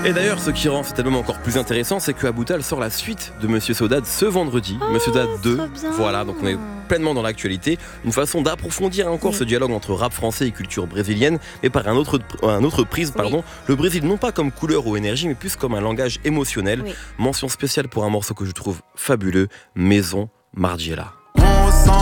Et d'ailleurs, ce qui rend cet album encore plus intéressant, c'est que Aboutal sort la suite de Monsieur Saudade ce vendredi, Monsieur Saudade 2. Voilà, donc on est pleinement dans l'actualité. Une façon d'approfondir encore ce dialogue entre rap français et culture brésilienne, mais par un autre prisme. Le Brésil, non pas comme couleur ou énergie, mais plus comme un langage émotionnel. Mention spéciale pour un morceau que je trouve fabuleux, Maison Margiela.